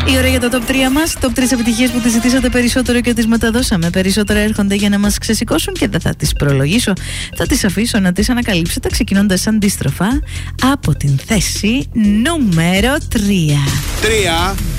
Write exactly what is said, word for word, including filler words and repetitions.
Η ώρα για το top τρία μας. Top τρία επιτυχίες που τις ζητήσατε περισσότερο και τις μεταδώσαμε. Περισσότερα έρχονται για να μας ξεσηκώσουν και δεν θα τις προλογίσω. Θα τις αφήσω να τις ανακαλύψετε ξεκινώντας αντίστροφα από την θέση νούμερο τρία. Τρία.